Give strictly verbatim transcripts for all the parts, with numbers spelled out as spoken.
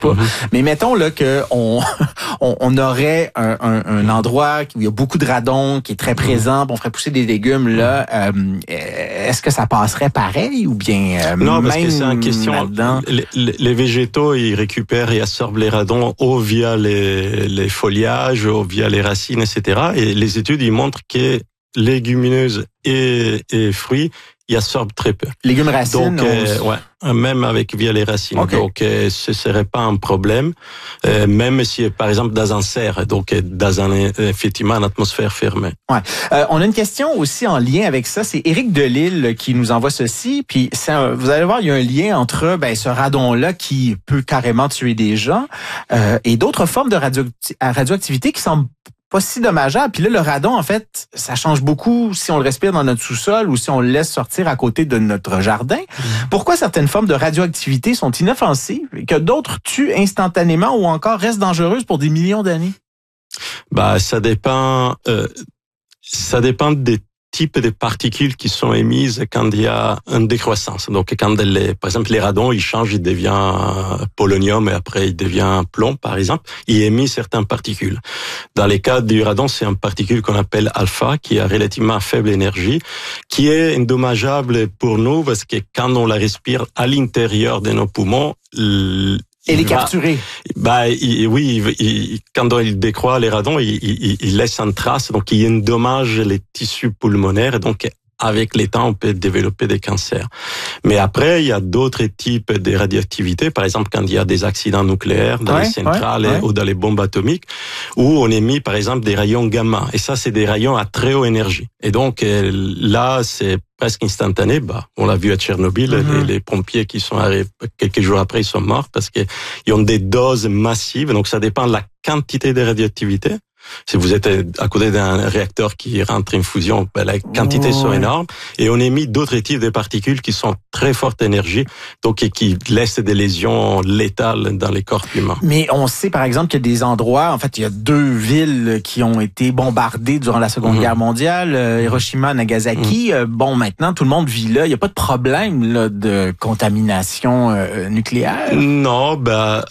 pas. Mm-hmm. Mais mettons là que on on, on aurait un, un, un endroit où il y a beaucoup de radon qui est très présent, on ferait pousser des légumes là. Euh, est-ce que ça passerait pareil ou bien euh, non, même parce que c'est une question. Les, les, les végétaux, ils récupèrent et absorbent les radons ou via les, les feuillages, ou via les racines, et cetera. Et les études, ils montrent que légumineuses et, et fruits, ils absorbent très peu. Légumes racines. Donc, euh, ouais, même avec via les racines. Okay. Donc, euh, ce serait pas un problème, euh, même si, par exemple, dans un serre, donc dans un effectivement une atmosphère fermée. Ouais. Euh, on a une question aussi en lien avec ça. C'est Éric Delisle qui nous envoie ceci. Puis, c'est un, vous allez voir, il y a un lien entre ben ce radon-là qui peut carrément tuer des gens euh, et d'autres formes de radio- radioactivité qui semblent pas si dommageable. Puis là, le radon, en fait, ça change beaucoup si on le respire dans notre sous-sol ou si on le laisse sortir à côté de notre jardin. Mmh. Pourquoi certaines formes de radioactivité sont inoffensives et que d'autres tuent instantanément ou encore restent dangereuses pour des millions d'années? Bah, ça dépend, euh, ça dépend des types de particules qui sont émises quand il y a une décroissance. Donc, quand les, par exemple, les radons, ils changent, ils deviennent polonium et après, ils deviennent plomb, par exemple. Ils émettent certaines particules. Dans les cas du radon, c'est une particule qu'on appelle alpha, qui a relativement faible énergie, qui est indommageable pour nous parce que quand on la respire à l'intérieur de nos poumons, et les capturer. Bah, il, oui, il, il, quand il décroît les radons, il, il, il laisse une trace, donc il endommage les tissus pulmonaires, et donc avec les temps, on peut développer des cancers. Mais après, il y a d'autres types de radioactivité, par exemple quand il y a des accidents nucléaires dans ouais, les centrales ouais, ouais. ou dans les bombes atomiques, où on émet par exemple des rayons gamma, et ça c'est des rayons à très haute énergie. Et donc là, c'est presque instantané. Bah, on l'a vu à Tchernobyl, mm-hmm. les, les pompiers qui sont arrivés quelques jours après, ils sont morts parce qu'ils ont des doses massives. Donc ça dépend de la quantité de radioactivité. Si vous êtes à côté d'un réacteur qui rentre en fusion, ben la quantité oh, sont ouais. énormes. Et on émet d'autres types de particules qui sont très forte énergie, donc et qui laissent des lésions létales dans les corps humains. Mais on sait par exemple qu'il y a des endroits, en fait, il y a deux villes qui ont été bombardées durant la Seconde mmh. Guerre mondiale, euh, Hiroshima, Nagasaki. Mmh. Bon, maintenant tout le monde vit là. Il n'y a pas de problème là, de contamination euh, nucléaire. Non, ben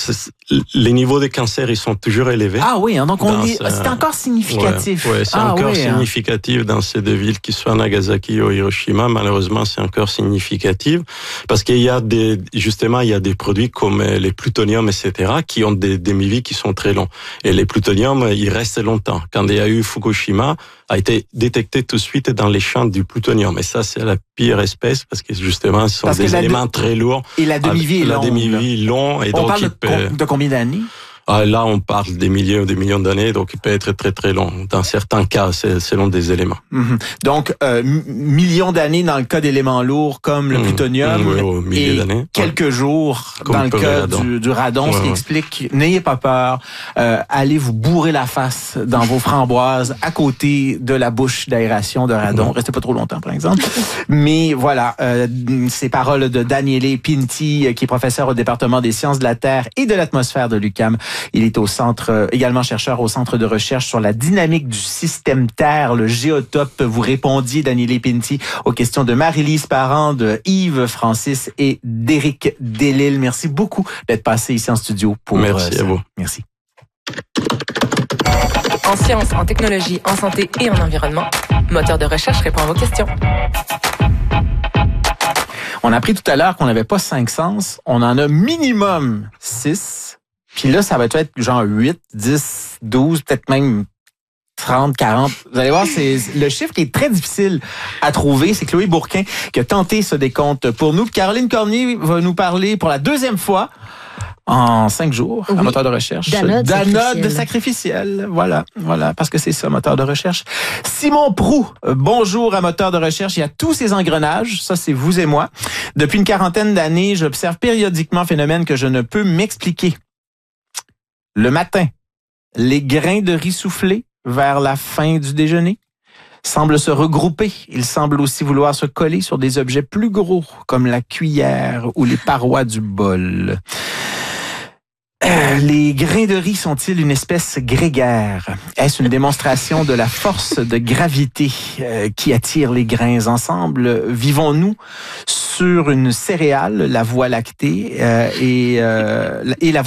les niveaux de cancer ils sont toujours élevés. Ah oui, hein, donc on est, c'est encore significatif. Oui, ouais, c'est ah, encore oui, significatif hein. dans ces deux villes, qui soient Nagasaki ou Hiroshima. Malheureusement, c'est encore significatif parce qu'il y a des, justement, il y a des produits comme les plutoniums, et cetera, qui ont des demi-vies qui sont très longs. Et les plutoniums, ils restent longtemps. Quand il y a eu Fukushima, a été détecté tout de suite dans les champs du plutonium. Et ça, c'est la pire espèce parce que justement, ce sont parce des éléments de... très lourds. Et la demi-vie est longue. La demi-vie long. Et on donc, parle de, peut... de combien d'années? Ah, là, on parle des milliers ou des millions d'années, donc il peut être très très long. Dans certains cas, c'est selon des éléments. Mm-hmm. Donc, euh, m- millions d'années dans le cas d'éléments lourds comme le mmh. plutonium, mmh, oui, oui, et d'années. quelques ouais. jours comme dans le cas radon. Du, du radon, ouais, ce qui ouais. explique, n'ayez pas peur, euh, allez vous bourrer la face dans vos framboises à côté de la bouche d'aération de radon. Mmh. Restez pas trop longtemps, par exemple. Mais voilà, euh, ces paroles de Daniele Pinti, qui est professeur au département des sciences de la Terre et de l'atmosphère de l'U Q A M. Il est au centre, également chercheur au centre de recherche sur la dynamique du système Terre, le Géotope. Vous répondiez, Daniele Pinti, aux questions de Marie-Lise Parent, de Yves Francis et d'Éric Delisle. Merci beaucoup d'être passé ici en studio pour Merci euh, à vous. Merci. En sciences, en technologie, en santé et en environnement, Moteur de recherche répond à vos questions. On a appris tout à l'heure qu'on n'avait pas cinq sens. On en a minimum six. Puis là, ça va être genre huit, dix, douze, peut-être même trente, quarante. Vous allez voir, c'est le chiffre qui est très difficile à trouver. C'est Chloé Bourquin qui a tenté ce décompte pour nous. Caroline Cormier va nous parler pour la deuxième fois en cinq jours, oui. un moteur de recherche. D'anode sacrificielle. sacrificielle. Voilà, voilà, parce que c'est ça, moteur de recherche. Simon Proulx, bonjour à moteur de recherche. Il y a tous ces engrenages, ça c'est vous et moi. Depuis une quarantaine d'années, j'observe périodiquement un phénomène que je ne peux m'expliquer. Le matin, les grains de riz soufflés vers la fin du déjeuner semblent se regrouper. Ils semblent aussi vouloir se coller sur des objets plus gros, comme la cuillère ou les parois du bol. Euh, les grains de riz sont-ils une espèce grégaire? Est-ce une démonstration de la force de gravité euh, qui attire les grains ensemble? Vivons-nous sur une céréale, la Voie lactée, euh, et, euh, et la